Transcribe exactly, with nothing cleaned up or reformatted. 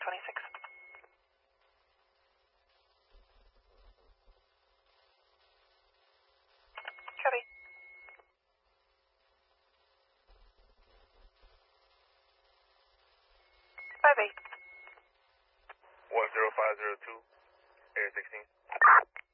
twenty-six. Copy. Five eight. One zero five zero two, Air sixteen.